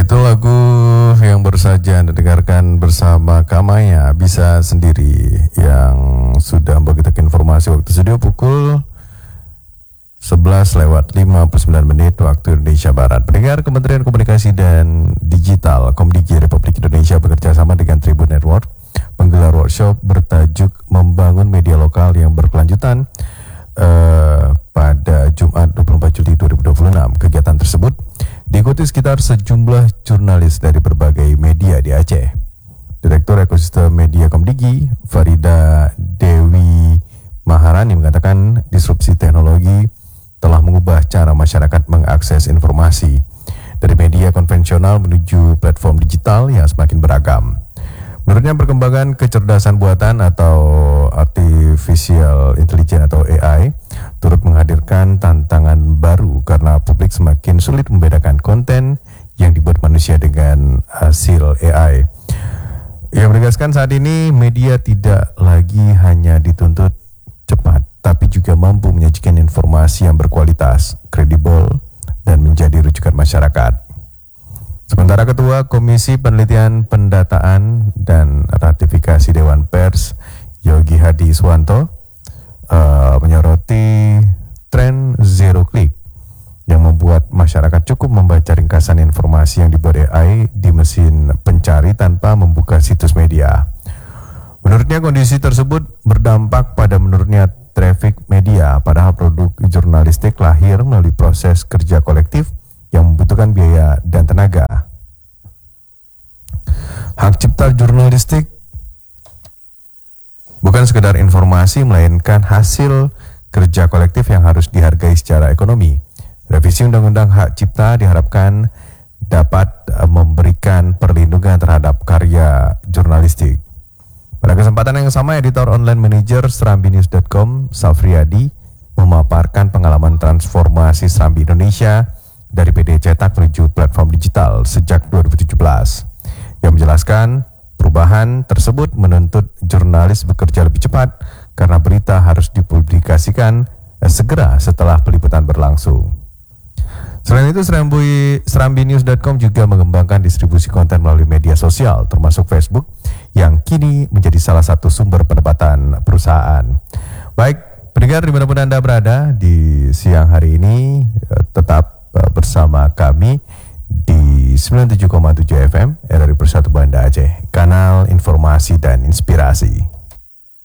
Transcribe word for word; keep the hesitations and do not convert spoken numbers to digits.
Itu lagu yang baru saja Anda dengarkan bersama Kamaya, Bisa Sendiri, yang sudah membawa kita ke informasi waktu studio pukul sebelas lewat lima puluh sembilan menit waktu Indonesia Barat. Pendengar, Kementerian Komunikasi dan Digital Komdigi Republik Indonesia bekerja sama dengan Tribun Network menggelar workshop bertajuk Membangun Media Lokal yang berkelanjutan uh, pada Jumat dua puluh empat Juli dua ribu dua puluh enam. Kegiatan tersebut diikuti sekitar sejumlah jurnalis dari berbagai media di Aceh. Direktur Ekosistem Media Komdigi, Farida Dewi Maharani, mengatakan disrupsi teknologi telah mengubah cara masyarakat mengakses informasi dari media konvensional menuju platform digital yang semakin beragam. Menurutnya, perkembangan kecerdasan buatan atau artificial intelligence atau A I turut menghadirkan tantangan baru karena publik semakin sulit membedakan konten yang dibuat manusia dengan hasil A I. Ia menegaskan saat ini media tidak lagi hanya dituntut cepat, tapi juga mampu menyajikan informasi yang berkualitas, kredibel, dan menjadi rujukan masyarakat. Sementara Ketua Komisi Penelitian, Pendataan, dan Ratifikasi Dewan Pers, Yogi Hadi Iswanto, uh, menyoroti tren zero click yang membuat masyarakat cukup membaca ringkasan informasi yang dibuat A I di mesin pencari tanpa membuka situs media. Menurutnya, kondisi tersebut berdampak pada menurunnya traffic media, padahal produk jurnalistik lahir melalui proses kerja kolektif yang membutuhkan biaya dan tenaga. Hak cipta jurnalistik bukan sekedar informasi, melainkan hasil kerja kolektif yang harus dihargai secara ekonomi. Revisi Undang-Undang Hak Cipta diharapkan dapat memberikan perlindungan terhadap karya jurnalistik. Pada kesempatan yang sama, editor online manager serambi news dot com, Safriyadi, memaparkan pengalaman transformasi Serambi Indonesia dari P D cetak menuju platform digital sejak dua ribu tujuh belas. Yang menjelaskan perubahan tersebut menuntut jurnalis bekerja lebih cepat karena berita harus dipublikasikan eh, segera setelah peliputan berlangsung. Selain itu, serambi news dot com juga mengembangkan distribusi konten melalui media sosial termasuk Facebook yang kini menjadi salah satu sumber pendapatan perusahaan. Baik, pendengar dimanapun Anda berada di siang hari ini, eh, tetap bersama kami di sembilan puluh tujuh koma tujuh F M R R I Persatu Banda Aceh, kanal informasi dan inspirasi.